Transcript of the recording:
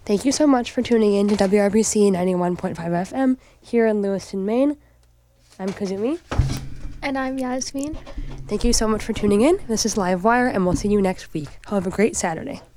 Thank you so much for tuning in to WRBC 91.5 FM here in Lewiston, Maine. I'm Kazumi. And I'm Yasmin. Thank you so much for tuning in. This is Livewire, and we'll see you next week. Have a great Saturday.